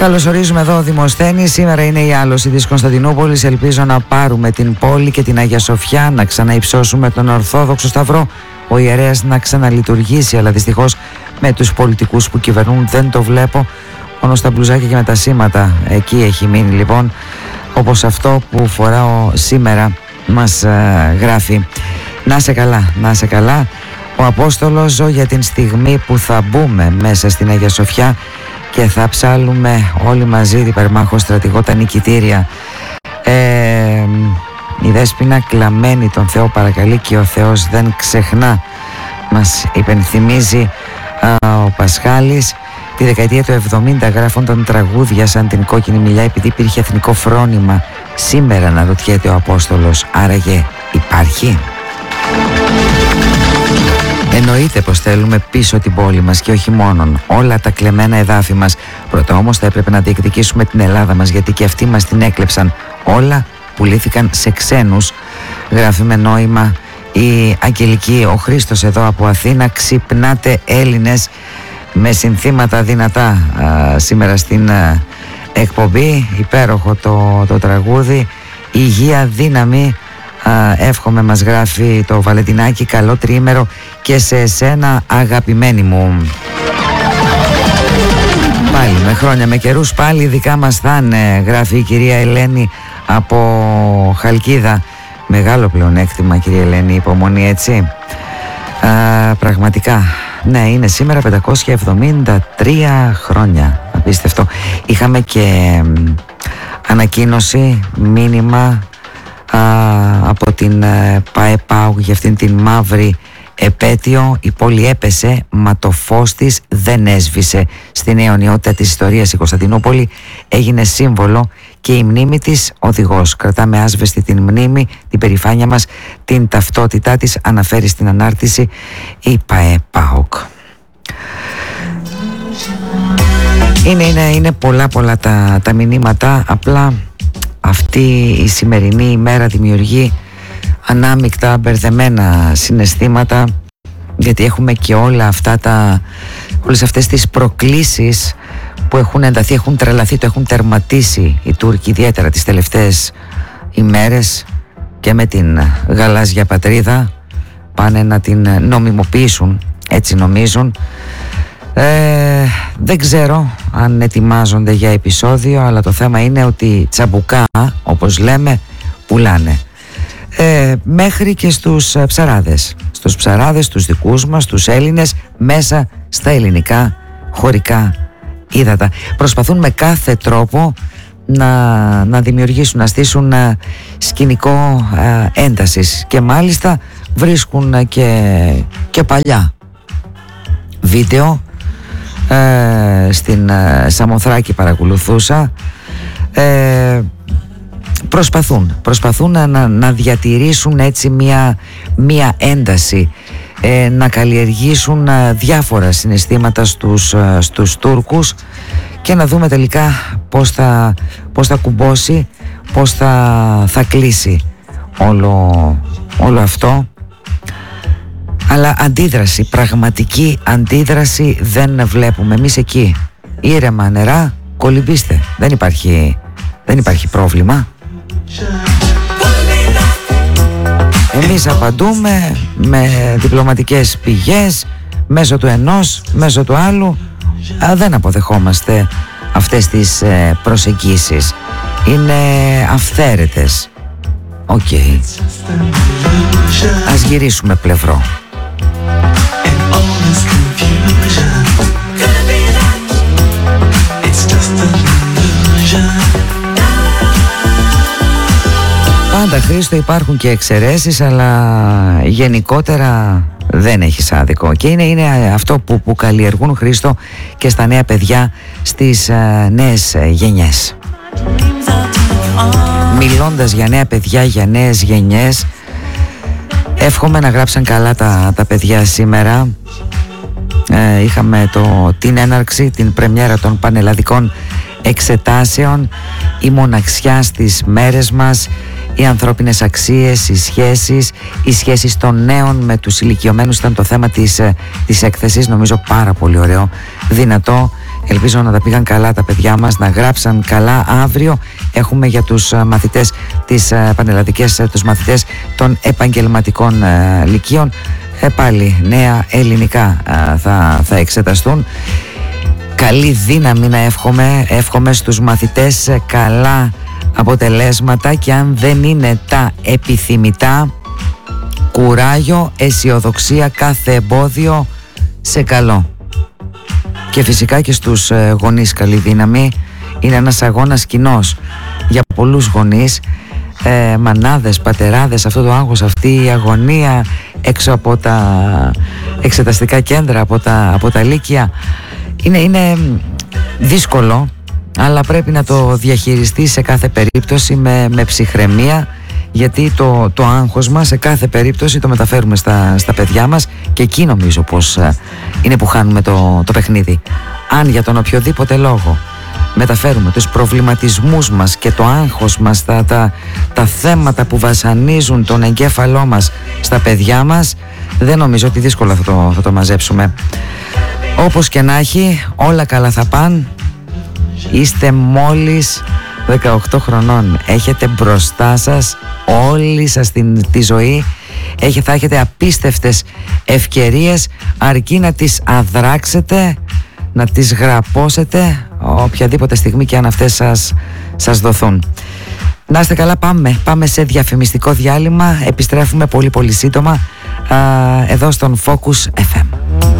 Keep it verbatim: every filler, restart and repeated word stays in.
Καλωσορίζουμε εδώ ο Δημοσθένης. Σήμερα είναι η άλωση της Κωνσταντινούπολης. Ελπίζω να πάρουμε την πόλη και την Αγία Σοφιά, να ξαναυψώσουμε τον Ορθόδοξο Σταυρό, ο ιερέας να ξαναλειτουργήσει, αλλά δυστυχώς με τους πολιτικούς που κυβερνούν δεν το βλέπω. Μόνο στα μπλουζάκια και με τα σήματα εκεί έχει μείνει, λοιπόν, όπως αυτό που φοράω σήμερα μας ε, γράφει. Να σε καλά, να σε καλά. Ο Απόστολος, ζω για την στιγμή που θα μπούμε μέσα στην Αγία Σοφιά και θα ψάλουμε όλοι μαζί υπερμάχο στρατηγό τα νικητήρια. Ε, η Δέσποινα κλαμμένη τον Θεό παρακαλεί και ο Θεός δεν ξεχνά. Μας υπενθυμίζει α, ο Πασχάλης. Τη δεκαετία του εβδομήντα γράφονταν τραγούδια σαν την Κόκκινη Μιλιά επειδή υπήρχε εθνικό φρόνημα. Σήμερα αναρωτιέται ο Απόστολος, άραγε υπάρχει? Εννοείται πως θέλουμε πίσω την πόλη μας και όχι μόνον όλα τα κλεμμένα εδάφη μας. Πρώτα όμως θα έπρεπε να διεκδικήσουμε την Ελλάδα μας, γιατί και αυτοί μας την έκλεψαν. Όλα πουλήθηκαν σε ξένους. Γράφει με νόημα η Αγγελική. Ο Χρήστος εδώ από Αθήνα. Ξυπνάτε Έλληνες, με συνθήματα δυνατά α, σήμερα στην α, εκπομπή. Υπέροχο το, το τραγούδι. Υγεία, δύναμη. Uh, εύχομαι, μας γράφει το Βαλεντινάκι, καλό τριήμερο και σε εσένα αγαπημένη μου. Πάλι με χρόνια, με καιρούς, πάλι δικά μας θα είναι, γράφει η κυρία Ελένη από Χαλκίδα. Μεγάλο πλεονέκτημα, κυρία Ελένη, υπομονή, έτσι. uh, Πραγματικά, ναι, είναι σήμερα πεντακόσια εβδομήντα τρία χρόνια. Απίστευτο. Είχαμε και μ, ανακοίνωση, μήνυμα Α, από την ε, ΠΑΕΠΑΟΚ για αυτήν την μαύρη επέτειο. Η πόλη έπεσε, μα το φως της δεν έσβησε. Στην αιωνιότητα της ιστορίας η Κωνσταντινούπολη έγινε σύμβολο και η μνήμη της οδηγός. Κρατάμε άσβεστη την μνήμη, την περηφάνεια μας, την ταυτότητά της, αναφέρει στην ανάρτηση η ΠΑΕΠΑΟΚ. Είναι, είναι, είναι πολλά πολλά τα, τα μηνύματα, απλά αυτή η σημερινή ημέρα δημιουργεί ανάμεικτα μπερδεμένα συναισθήματα, γιατί έχουμε και όλα αυτά τα, όλες αυτές τις προκλήσεις που έχουν ενταθεί, έχουν τρελαθεί, το έχουν τερματίσει οι Τούρκοι, ιδιαίτερα τις τελευταίες ημέρες, και με την γαλάζια πατρίδα πάνε να την νομιμοποιήσουν, έτσι νομίζουν. Ε, δεν ξέρω αν ετοιμάζονται για επεισόδιο, αλλά το θέμα είναι ότι τσαμπουκά, όπως λέμε, πουλάνε. ε, Μέχρι και στους ψαράδες, στους ψαράδες τους δικούς μας, τους Έλληνες, μέσα στα ελληνικά χωρικά ύδατα. Προσπαθούν με κάθε τρόπο να, να δημιουργήσουν, να στήσουν σκηνικό ε, έντασης, και μάλιστα βρίσκουν και, και παλιά βίντεο. Ε, στην ε, Σαμοθράκη παρακολουθούσα. ε, Προσπαθούν Προσπαθούν να, να, να διατηρήσουν έτσι μια, μια ένταση, ε, να καλλιεργήσουν ε, διάφορα συναισθήματα στους, ε, στους Τούρκους, και να δούμε τελικά πώς θα, πώς θα κουμπώσει, πώς θα, θα κλείσει όλο, όλο αυτό. Αλλά αντίδραση, πραγματική αντίδραση δεν βλέπουμε. Εμείς εκεί ήρεμα νερά, κολυμπήστε. Δεν υπάρχει, δεν υπάρχει πρόβλημα. Εμείς απαντούμε με διπλωματικές πηγές, μέσω του ενός, μέσω του άλλου. Α, δεν αποδεχόμαστε αυτές τις ε, προσεγγίσεις. Είναι αυθαίρετες. Οκ. Okay. Ας γυρίσουμε πλευρό. Πάντα, Χρήστο, υπάρχουν και εξαιρέσεις, αλλά γενικότερα δεν έχεις άδικο. Και είναι, είναι αυτό που, που καλλιεργούν, Χρήστο, και στα νέα παιδιά, στις uh, νέες γενιές. Μιλώντας για νέα παιδιά, για νέες γενιές, εύχομαι να γράψαν καλά τα, τα παιδιά σήμερα. Ε, είχαμε το, την έναρξη, την πρεμιέρα των πανελλαδικών εξετάσεων, η μοναξιά στις μέρες μας, οι ανθρώπινες αξίες, οι σχέσεις, οι σχέσεις των νέων με τους ηλικιωμένους ήταν το θέμα της, της έκθεσης. Νομίζω πάρα πολύ ωραίο, δυνατό Ελπίζω να τα πήγαν καλά τα παιδιά μας, να γράψαν καλά. Αύριο έχουμε για τους μαθητές τις πανελλαδικές, τους μαθητές των επαγγελματικών λυκείων, ε, πάλι νέα ελληνικά θα, θα εξεταστούν. Καλή δύναμη να εύχομαι, εύχομαι στους μαθητές καλά αποτελέσματα, και αν δεν είναι τα επιθυμητά, κουράγιο, αισιοδοξία, κάθε εμπόδιο σε καλό. Και φυσικά και στους γονείς καλή δύναμη. Είναι ένας αγώνας κοινός για πολλούς γονείς, ε, μανάδες, πατεράδες, αυτό το άγχος, αυτή η αγωνία έξω από τα εξεταστικά κέντρα, από τα, από τα λύκεια. Είναι, είναι δύσκολο, αλλά πρέπει να το διαχειριστεί σε κάθε περίπτωση με, με ψυχραιμία, γιατί το, το άγχος μας σε κάθε περίπτωση το μεταφέρουμε στα, στα παιδιά μας, και εκεί νομίζω πως είναι που χάνουμε το, το παιχνίδι. Αν για τον οποιοδήποτε λόγο μεταφέρουμε τους προβληματισμούς μας και το άγχος μας, τα, τα, τα θέματα που βασανίζουν τον εγκέφαλό μας στα παιδιά μας, δεν νομίζω ότι δύσκολα θα το, θα το μαζέψουμε. Όπως και να έχει, όλα καλά θα πάνε. Είστε μόλις δεκαοκτώ χρονών. Έχετε μπροστά σας όλη σας την, τη ζωή. Έχετε, θα έχετε απίστευτες ευκαιρίες, αρκεί να τις αδράξετε, να τις γραπώσετε οποιαδήποτε στιγμή και αν αυτές σας, σας δοθούν. Να είστε καλά, πάμε, πάμε σε διαφημιστικό διάλειμμα. Επιστρέφουμε πολύ πολύ σύντομα α, εδώ στον Focus εφ εμ.